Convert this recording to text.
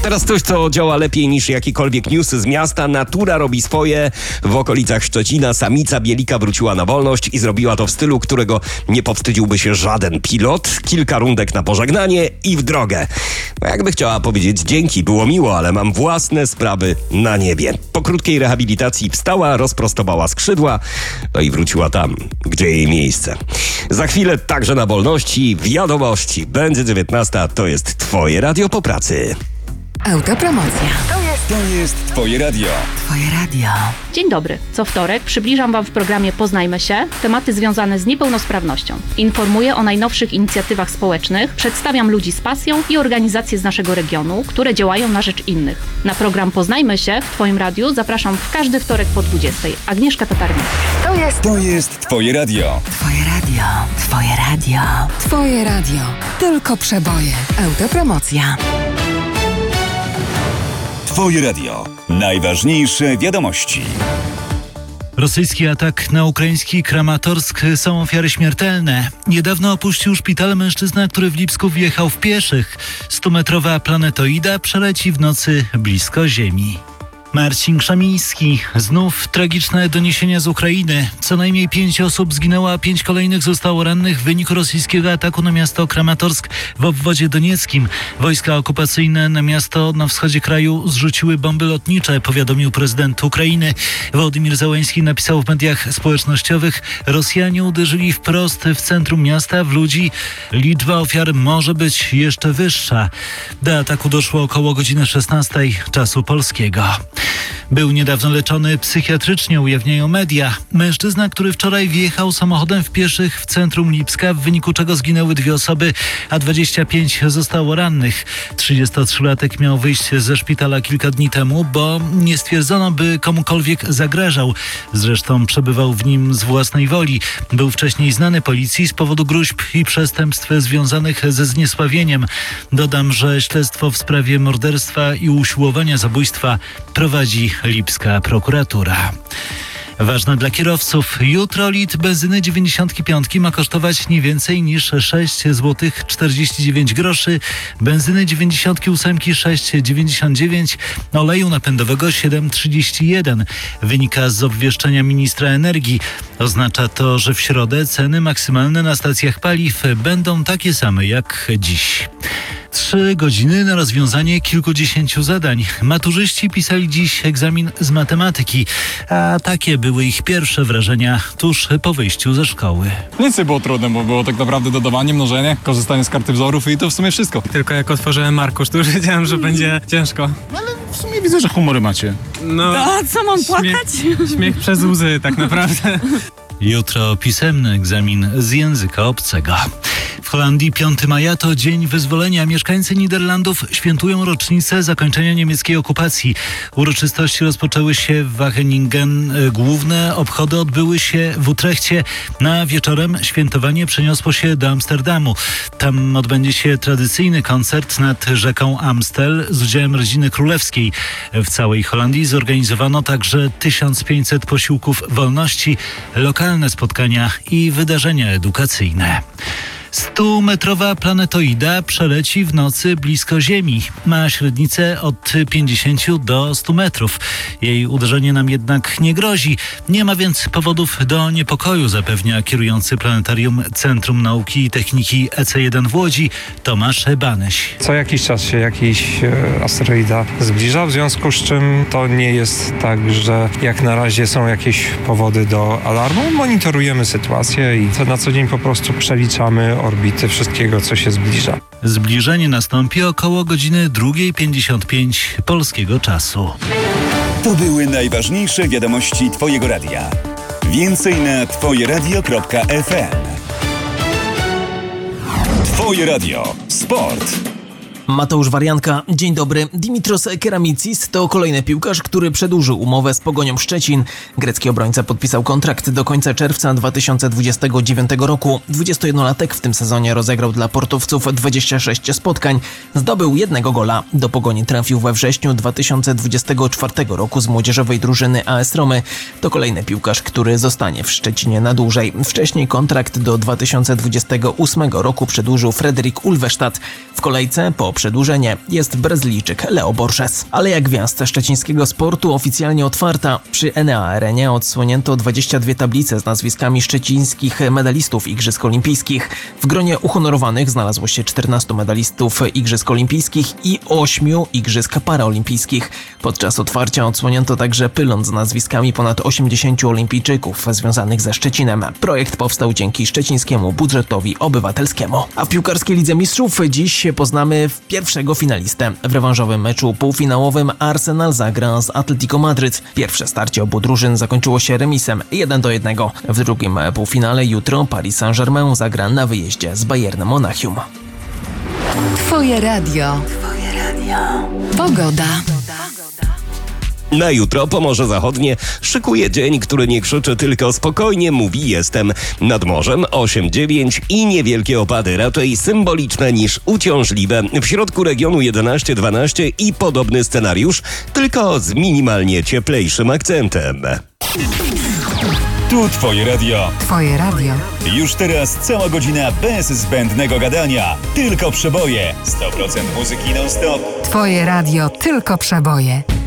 teraz coś, co działa lepiej niż jakiekolwiek newsy z miasta. Natura robi swoje. W okolicach Szczecina samica bielika wróciła na wolność i zrobiła to w stylu, którego nie powstydziłby się żaden pilot. Kilka rundek na pożegnanie i w drogę. No jakby chciała powiedzieć dzięki, było miło, ale mam własne sprawy na niebie. Po krótkiej rehabilitacji wstała, rozprostowała skrzydła, no i wróciła tam, gdzie jej miejsce. Za chwilę także na wolności, wiadomości. Będzie 19, to jest Twoje radio po pracy. Autopromocja. To jest Twoje radio. Twoje radio. Dzień dobry. Co wtorek przybliżam Wam w programie Poznajmy się tematy związane z niepełnosprawnością. Informuję o najnowszych inicjatywach społecznych, przedstawiam ludzi z pasją i organizacje z naszego regionu, które działają na rzecz innych. Na program Poznajmy się w Twoim radiu zapraszam w każdy wtorek po 20. Agnieszka Tatarnicka. To jest Twoje radio. Twoje radio. Twoje radio. Twoje radio. Tylko przeboje. Autopromocja. Twoje radio. Najważniejsze wiadomości. Rosyjski atak na ukraiński Kramatorsk, są ofiary śmiertelne. Niedawno opuścił szpital mężczyzna, który w Lipsku wjechał w pieszych. 100-metrowa planetoida przeleci w nocy blisko Ziemi. Marcin Krzemiński. Znów tragiczne doniesienia z Ukrainy. Co najmniej 5 osób zginęło, a 5 kolejnych zostało rannych w wyniku rosyjskiego ataku na miasto Kramatorsk w obwodzie donieckim. Wojska okupacyjne na miasto na wschodzie kraju zrzuciły bomby lotnicze, powiadomił prezydent Ukrainy. Wołodymyr Zełenski napisał w mediach społecznościowych: Rosjanie uderzyli wprost w centrum miasta, w ludzi. Liczba ofiar może być jeszcze wyższa. Do ataku doszło około godziny 16 czasu polskiego. Był niedawno leczony psychiatrycznie, ujawniają media. Mężczyzna, który wczoraj wjechał samochodem w pieszych w centrum Lipska, w wyniku czego zginęły 2 osoby, a 25 zostało rannych. 33-latek miał wyjść ze szpitala kilka dni temu, bo nie stwierdzono, by komukolwiek zagrażał. Zresztą przebywał w nim z własnej woli. Był wcześniej znany policji z powodu gróźb i przestępstw związanych ze zniesławieniem. Dodam, że śledztwo w sprawie morderstwa i usiłowania zabójstwa prowadzi lipska prokuratura. Ważne dla kierowców. Jutro litr benzyny 95 ma kosztować nie więcej niż 6 zł 49 groszy, benzyny 98 6,99, oleju napędowego 7,31. Wynika z obwieszczenia ministra energii. Oznacza to, że w środę ceny maksymalne na stacjach paliw będą takie same jak dziś. 3 godziny na rozwiązanie kilkudziesięciu zadań. Maturzyści pisali dziś egzamin z matematyki, a takie były ich pierwsze wrażenia tuż po wyjściu ze szkoły. Nic nie było trudne, bo było tak naprawdę dodawanie, mnożenie, korzystanie z karty wzorów i to w sumie wszystko. Tylko jak otworzyłem arkusz, to już wiedziałem, że będzie ciężko. No ale w sumie widzę, że humory macie. No, a co, mam płakać? Śmiech przez łzy tak naprawdę. Jutro pisemny egzamin z języka obcego. W Holandii 5 maja to dzień wyzwolenia. Mieszkańcy Niderlandów świętują rocznicę zakończenia niemieckiej okupacji. Uroczystości rozpoczęły się w Wageningen. Główne obchody odbyły się w Utrechcie. Na wieczorem świętowanie przeniosło się do Amsterdamu. Tam odbędzie się tradycyjny koncert nad rzeką Amstel z udziałem rodziny królewskiej. W całej Holandii zorganizowano także 1500 posiłków wolności, lokalne spotkania i wydarzenia edukacyjne. 100-metrowa planetoida przeleci w nocy blisko Ziemi. Ma średnicę od 50 do 100 metrów. Jej uderzenie nam jednak nie grozi. Nie ma więc powodów do niepokoju, zapewnia kierujący planetarium Centrum Nauki i Techniki EC1 w Łodzi Tomasz Banyś. Co jakiś czas się jakiś asteroida zbliża, w związku z czym to nie jest tak, że jak na razie są jakieś powody do alarmu. Monitorujemy sytuację i to na co dzień po prostu przeliczamy orbity wszystkiego, co się zbliża. Zbliżenie nastąpi około godziny 2:55 polskiego czasu. To były najważniejsze wiadomości Twojego radia. Więcej na twojeradio.fm. Twoje radio. Sport. Mateusz Warianka, dzień dobry. Dimitros Keramicis to kolejny piłkarz, który przedłużył umowę z Pogonią Szczecin. Grecki obrońca podpisał kontrakt do końca czerwca 2029 roku. 21-latek w tym sezonie rozegrał dla portowców 26 spotkań. Zdobył 1 gola. Do Pogoni trafił we wrześniu 2024 roku z młodzieżowej drużyny AS Romy. To kolejny piłkarz, który zostanie w Szczecinie na dłużej. Wcześniej kontrakt do 2028 roku przedłużył Frederik Ulvestad. W kolejce po przedłużenie. Jest Brazylijczyk Leo Borges. Aleja Gwiazd szczecińskiego sportu oficjalnie otwarta. Przy Enea Arenie odsłonięto 22 tablice z nazwiskami szczecińskich medalistów Igrzysk Olimpijskich. W gronie uhonorowanych znalazło się 14 medalistów Igrzysk Olimpijskich i 8 Igrzysk Paraolimpijskich. Podczas otwarcia odsłonięto także pylon z nazwiskami ponad 80 olimpijczyków związanych ze Szczecinem. Projekt powstał dzięki szczecińskiemu budżetowi obywatelskiemu. A w piłkarskiej Lidze Mistrzów dziś poznamy pierwszego finalistę. W rewanżowym meczu półfinałowym Arsenal zagra z Atletico Madryt. Pierwsze starcie obu drużyn zakończyło się remisem 1-1. W drugim półfinale jutro Paris Saint-Germain zagra na wyjeździe z Bayernem Monachium. Twoje radio. Pogoda. Na jutro Pomorze Zachodnie szykuje dzień, który nie krzyczy, tylko spokojnie mówi: jestem nad morzem. 8-9 i niewielkie opady, raczej symboliczne niż uciążliwe. W środku regionu 11-12 i podobny scenariusz, tylko z minimalnie cieplejszym akcentem. Tu Twoje radio. Twoje radio. Już teraz cała godzina bez zbędnego gadania. Tylko przeboje. 100% muzyki non-stop. Twoje radio, tylko przeboje.